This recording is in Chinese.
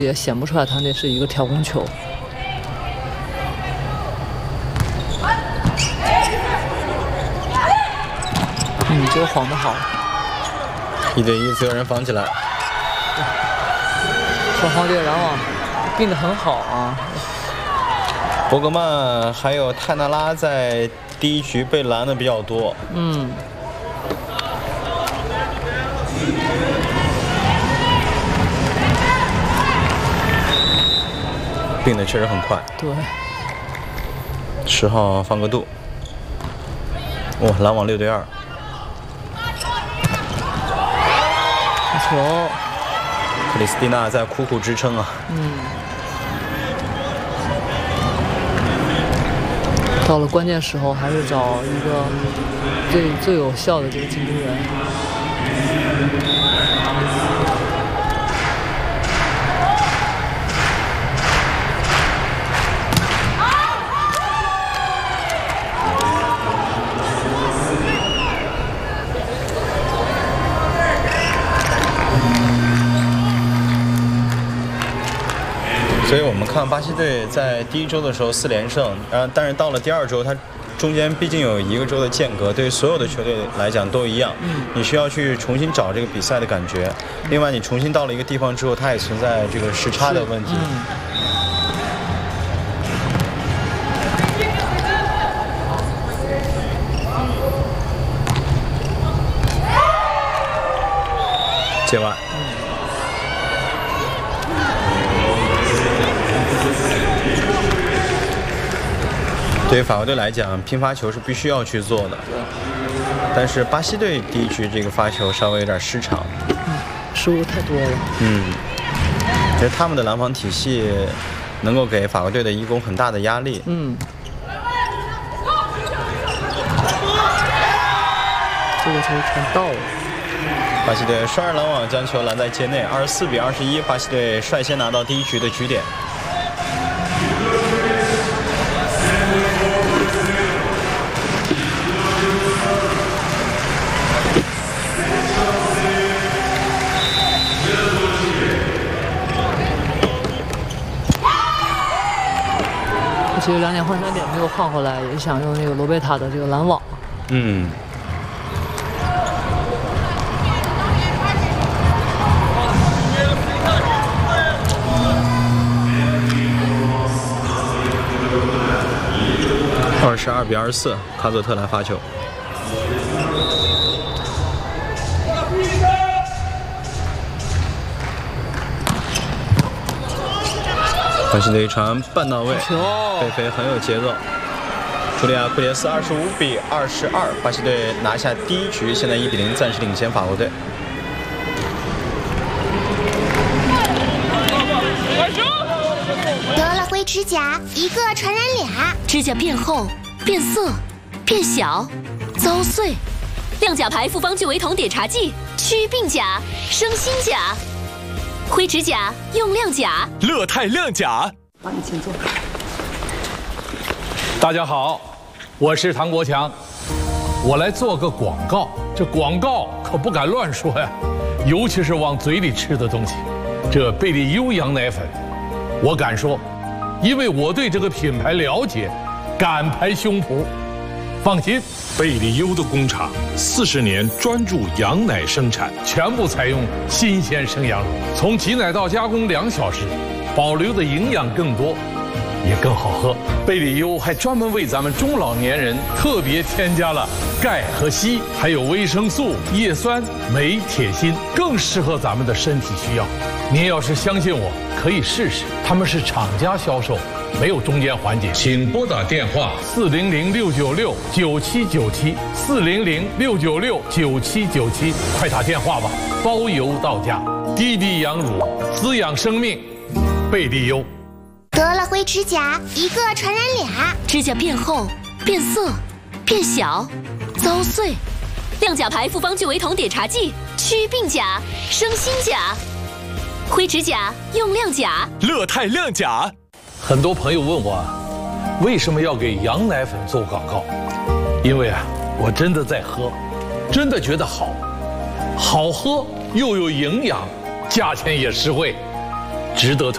也显不出来他那是一个跳攻球。这个晃得好。 1对1，自由人防起来。 双方这个拦网并得很好啊。 伯格曼还有泰纳拉在第一局被拦的比较多。并的确实很快。 对。 10号方格杜。哇，拦网6对2。 球。 克里斯蒂娜在苦苦支撑啊。 到了关键时候，还是找一个最有效的这个进攻员。 所以我们看巴西队在第1周的时候4连胜，但是到了第2周，它中间毕竟有1个周的间隔，对于所有的球队来讲都一样。你需要去重新找这个比赛的感觉。另外，你重新到了一个地方之后，它也存在这个时差的问题。界外。对于法国队来讲，拼发球是必须要去做的。但是巴西队第1局这个发球稍微有点失常， 失误太多了。 其实他们的拦防体系能够给法国队的1攻很大的压力。 这个球传到了。 巴西队双人拦网将球拦在界内，24比21，巴西队率先拿到第1局的局点。 其实2点换3点没有换回来，也想用那个罗贝塔的这个拦网。 22比24，卡佐特来发球。巴西队一传半到位，贝菲很有节奏。朱利亚·库列斯25比22，巴西队拿下第1局，现在1比0暂时领先法国队。 得了灰指甲，1个传染俩， 指甲变厚、变色、变小、遭碎。亮甲牌复方聚维酮碘茶剂，祛病甲，生新甲。灰指甲用亮甲， 乐泰亮甲。 帮你请坐。 大家好，我是唐国强，我来做个广告。这广告可不敢乱说呀，尤其是往嘴里吃的东西。这贝利优羊奶粉，我敢说，因为我对这个品牌了解，敢拍胸脯。放心， 贝利优的工厂40年专注羊奶生产， 全部采用新鲜生羊乳，从挤奶到加工2小时，保留的营养更多，也更好喝。贝利优还专门为咱们中老年人特别添加了钙和硒，还有维生素、叶酸、镁、铁、锌，更适合咱们的身体需要。您要是相信我，可以试试，他们是厂家销售，没有中间环节。 请拨打电话 400-696-9797，400-696-9797，快打电话吧，包邮到家。滴滴羊乳，滋养生命，贝利优。 得了灰指甲，1个传染俩， 指甲变厚、变色、变小、遭碎。亮甲牌复方聚维酮碘茶剂，祛病甲，生新甲。灰指甲用亮甲， 乐泰亮甲。很多朋友问我，为什么要给羊奶粉做广告？因为我真的在喝，真的觉得好喝又有营养，价钱也实惠，值得推。